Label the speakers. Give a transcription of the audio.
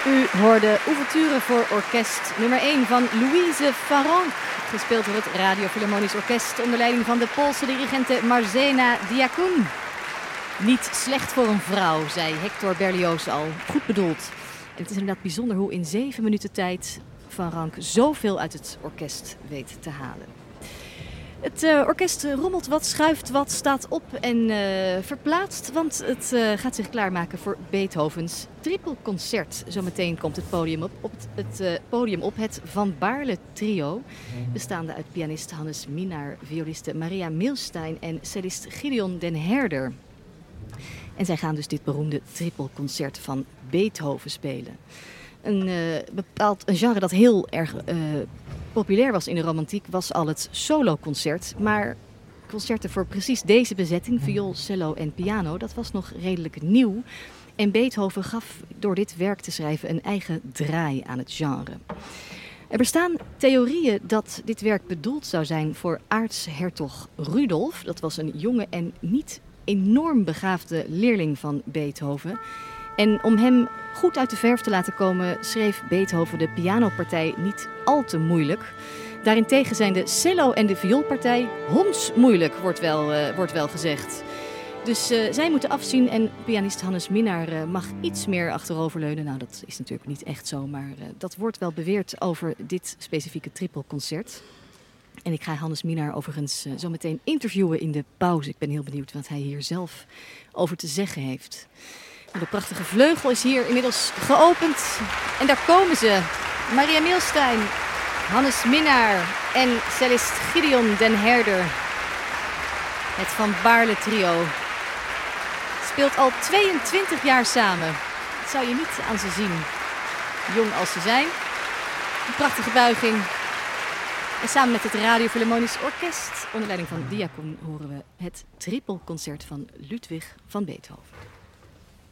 Speaker 1: U hoorde Ouverture voor orkest nummer 1 van Louise Farrenc, gespeeld door het Radio Philharmonisch Orkest onder leiding van de Poolse dirigente Marzena Diakoun. Niet slecht voor een vrouw, zei Hector Berlioz al. Goed bedoeld. En het is inderdaad bijzonder hoe in 7 minuten tijd Farrenc zoveel uit het orkest weet te halen. Het orkest rommelt wat, schuift wat, staat op en verplaatst, want het gaat zich klaarmaken voor Beethovens trippelconcert. Zometeen komt het podium op het Van Baarle trio, bestaande uit pianist Hannes Minnaar, violiste Maria Milstein en cellist Gideon den Herder. En zij gaan dus dit beroemde trippelconcert van Beethoven spelen. Een genre dat heel erg populair was in de romantiek was al het soloconcert. Maar concerten voor precies deze bezetting, viool, cello en piano, dat was nog redelijk nieuw. En Beethoven gaf door dit werk te schrijven een eigen draai aan het genre. Er bestaan theorieën dat dit werk bedoeld zou zijn voor aartshertog Rudolf. Dat was een jonge en niet enorm begaafde leerling van Beethoven. En om hem goed uit de verf te laten komen, schreef Beethoven de pianopartij niet al te moeilijk. Daarentegen zijn de cello- en de vioolpartij hondsmoeilijk, wordt wel gezegd. Dus zij moeten afzien en pianist Hannes Minnaar mag iets meer achteroverleunen. Nou, dat is natuurlijk niet echt zo, maar dat wordt wel beweerd over dit specifieke trippelconcert. En ik ga Hannes Minnaar overigens zo meteen interviewen in de pauze. Ik ben heel benieuwd wat hij hier zelf over te zeggen heeft. De prachtige vleugel is hier inmiddels geopend. En daar komen ze. Maria Milstein, Hannes Minnaar en cellist Gideon den Herder. Het Van Baarle trio speelt al 22 jaar samen. Dat zou je niet aan ze zien. Jong als ze zijn. Een prachtige buiging. En samen met het Radio Philharmonisch Orkest onder leiding van Diakoun horen we het trippelconcert van Ludwig van Beethoven.